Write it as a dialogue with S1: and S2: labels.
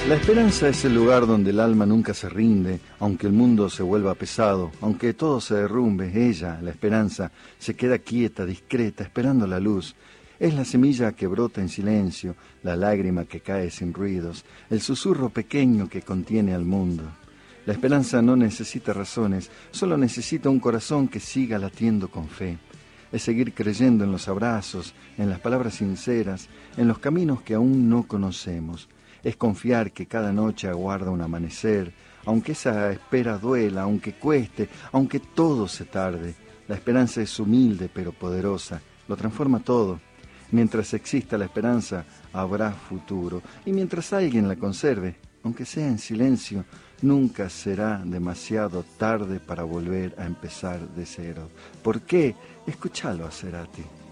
S1: La esperanza es el lugar donde el alma nunca se rinde, aunque el mundo se vuelva pesado, aunque todo se derrumbe. Ella, la esperanza, se queda quieta, discreta, esperando la luz. Es la semilla que brota en silencio, la lágrima que cae sin ruidos, el susurro pequeño que contiene al mundo. La esperanza no necesita razones, solo necesita un corazón que siga latiendo con fe. Es seguir creyendo en los abrazos, en las palabras sinceras, en los caminos que aún no conocemos. Es confiar que cada noche aguarda un amanecer, aunque esa espera duela, aunque cueste, aunque todo se tarde. La esperanza es humilde pero poderosa, lo transforma todo. Mientras exista la esperanza, habrá futuro. Y mientras alguien la conserve, aunque sea en silencio, nunca será demasiado tarde para volver a empezar de cero. ¿Por qué? Escúchalo a Cerati.